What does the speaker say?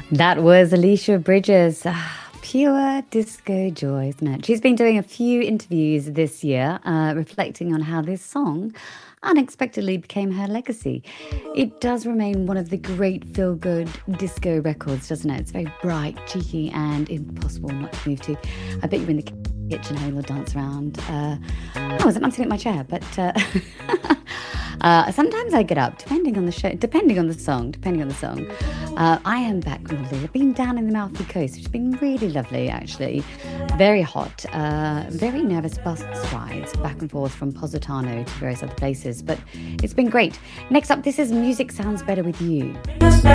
That was Alicia Bridges. Pure disco joy, isn't it? She's been doing a few interviews this year, reflecting on how this song unexpectedly became her legacy. It does remain one of the great feel-good disco records, doesn't it? It's very bright, cheeky, and impossible not to move to. I bet you're in the kitchen having a little dance around. I wasn't sitting at my chair, but sometimes I get up, depending on the show, depending on the song. I am back from holiday. I've been down in the Malfi Coast, which has been really lovely, actually. Very hot, very nervous bus rides back and forth from Positano to various other places, but it's been great. Next up, this is Music Sounds Better With You.